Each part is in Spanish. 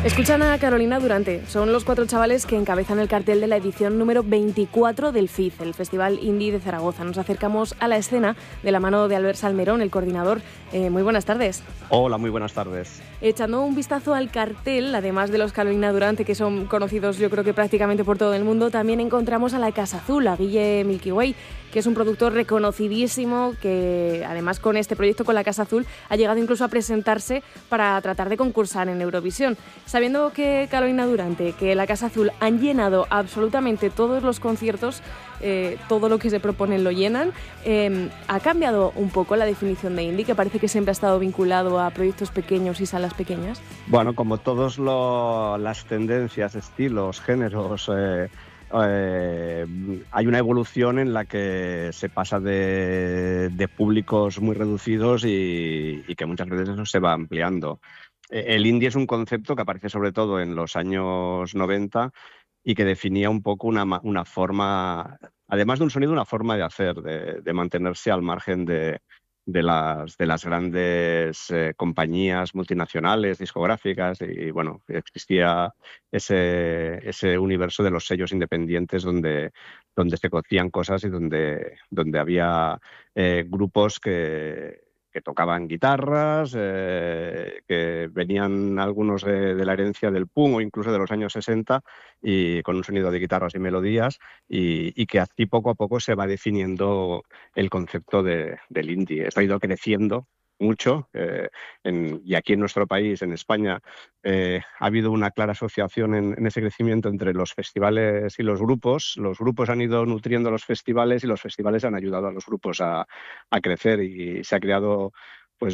Escuchan a Carolina Durante. Son los 4 chavales que encabezan el cartel de la edición número 24 del FIZ, el Festival Indie de Zaragoza. Nos acercamos a la escena de la mano de Albert Salmerón, el coordinador. Muy buenas tardes. Hola, muy buenas tardes. Echando un vistazo al cartel, además de los Carolina Durante, que son conocidos yo creo que prácticamente por todo el mundo, también encontramos a la Casa Azul, a Guille Milky Way, que es un productor reconocidísimo que además con este proyecto, con la Casa Azul, ha llegado incluso a presentarse para tratar de concursar en Eurovisión. Sabiendo que Carolina Durante, que la Casa Azul han llenado absolutamente todos los conciertos, todo lo que se proponen lo llenan, ha cambiado un poco la definición de indie, que parece que siempre ha estado vinculado a proyectos pequeños y salas pequeñas. Bueno, como todas las tendencias, estilos, géneros, hay una evolución en la que se pasa de públicos muy reducidos y que muchas veces eso se va ampliando. El indie es un concepto que aparece sobre todo en los años 90 y que definía un poco una forma, además de un sonido, una forma de hacer, de mantenerse al margen de las grandes compañías multinacionales, discográficas, y bueno, existía ese universo de los sellos independientes donde se cocían cosas y donde había grupos que tocaban guitarras, que venían algunos de la herencia del punk o incluso de los años 60 y con un sonido de guitarras y melodías y que así poco a poco se va definiendo el concepto del indie. Esto ha ido creciendo mucho y aquí en nuestro país, en España, ha habido una clara asociación en ese crecimiento entre los festivales y los grupos. Los grupos han ido nutriendo los festivales y los festivales han ayudado a los grupos a crecer y se ha creado pues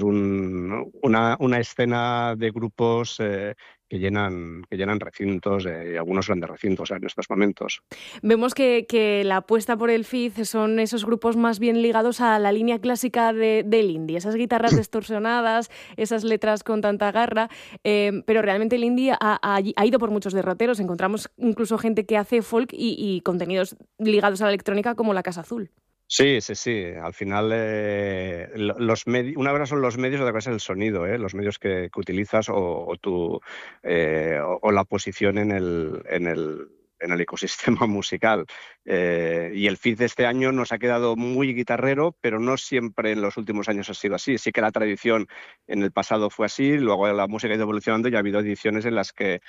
una escena de grupos que llenan recintos, y algunos grandes recintos en estos momentos. Vemos que la apuesta por el FIZ son esos grupos más bien ligados a la línea clásica del indie, esas guitarras distorsionadas, esas letras con tanta garra, pero realmente el indie ha ido por muchos derroteros. Encontramos incluso gente que hace folk y contenidos ligados a la electrónica como la Casa Azul. Sí. Al final, una cosa son los medios, otra cosa es el sonido, los medios que utilizas o la posición en el ecosistema musical. Y el FIZ de este año nos ha quedado muy guitarrero, pero no siempre en los últimos años ha sido así. Sí que la tradición en el pasado fue así, luego la música ha ido evolucionando y ha habido ediciones en las que,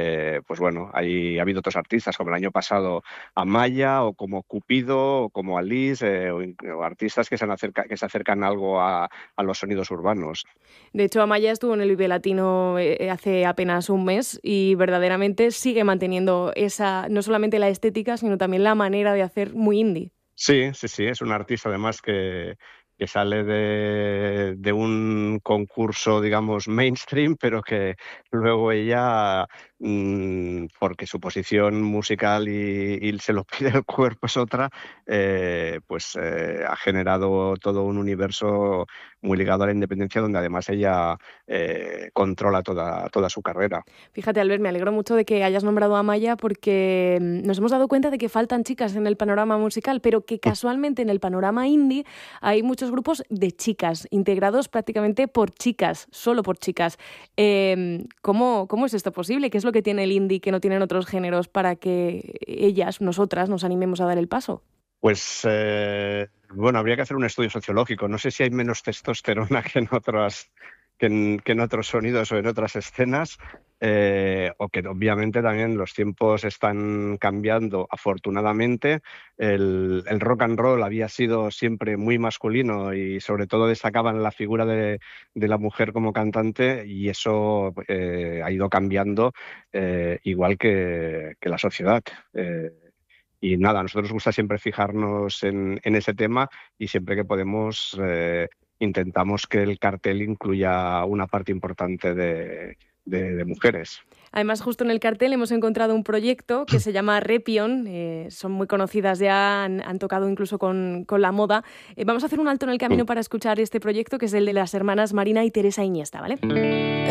ha habido otros artistas, como el año pasado Amaya, o como Cupido, o como Alice, o artistas que se acercan algo a los sonidos urbanos. De hecho, Amaya estuvo en el Vive Latino hace apenas un mes y verdaderamente sigue manteniendo no solamente la estética, sino también la manera de hacer muy indie. Sí, es un artista además que sale de un concurso, digamos, mainstream, pero que luego ella, porque su posición musical y se lo pide el cuerpo es otra, ha generado todo un universo muy ligado a la independencia, donde además ella controla toda su carrera. Fíjate, Albert, me alegro mucho de que hayas nombrado a Amaya porque nos hemos dado cuenta de que faltan chicas en el panorama musical, pero que casualmente en el panorama indie hay muchos grupos de chicas, integrados prácticamente por chicas, solo por chicas. ¿Cómo es esto posible? ¿Qué es lo que tiene el indie que no tienen otros géneros para que nosotras, nos animemos a dar el paso? Pues, habría que hacer un estudio sociológico. No sé si hay menos testosterona que en otros sonidos o en otras escenas, o que obviamente también los tiempos están cambiando afortunadamente. El rock and roll había sido siempre muy masculino y sobre todo destacaban la figura de la mujer como cantante, y eso ha ido cambiando, igual que la sociedad. Y nada, a nosotros nos gusta siempre fijarnos en ese tema y siempre que podemos intentamos que el cartel incluya una parte importante de mujeres. Además, justo en el cartel hemos encontrado un proyecto que se llama Repion. Son muy conocidas ya, han tocado incluso con la moda. Vamos a hacer un alto en el camino para escuchar este proyecto, que es el de las hermanas Marina y Teresa Iniesta, ¿vale?